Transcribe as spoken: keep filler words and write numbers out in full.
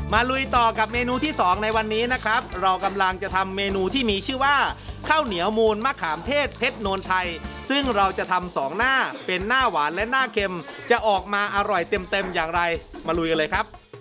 มาลุยต่อกับเมนูที่สองในวันนี้นะครับเรากำลังจะทำเมนูที่มีชื่อว่าข้าวเหนียวมูลมะขามเทศเพชรโนนไทยซึ่งเราจะทำสองหน้าเป็นหน้าหวานและหน้าเค็มจะออกมาอร่อยเต็มๆอย่างไรมาลุยกันเลยครับ